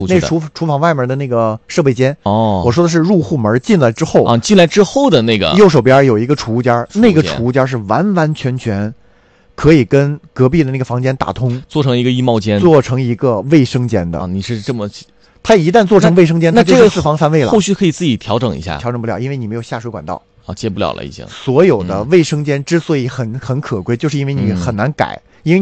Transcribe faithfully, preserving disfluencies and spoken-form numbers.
那厨厨房外面的那个设备间。 哦， 我说的是入户门进来之后啊，进来之后的那个右手边有一个储物间，那个储物间是完完全全可以跟隔壁的那个房间打通， 做成一个衣帽间， 做成一个卫生间的。 啊，你是这么， 它一旦做成卫生间， 那它就是四房三卫了。 后续可以自己调整一下， 调整不了，因为你没有下水管道。 啊，接不了了已经。 所有的卫生间之所以很很可贵，就是因为你很难改。